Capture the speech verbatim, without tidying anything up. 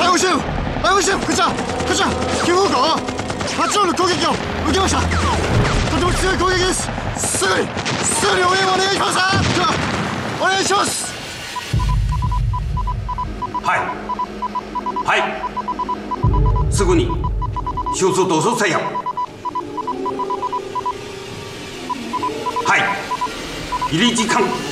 アイオーシェフアイオーシェフこちらこちらきゅうごうごパトロール攻撃を受けました。とても強い攻撃です。すぐにすぐに応援をお願いします。お願いします。 はいはいすぐに迅速动手采样。はい入り時間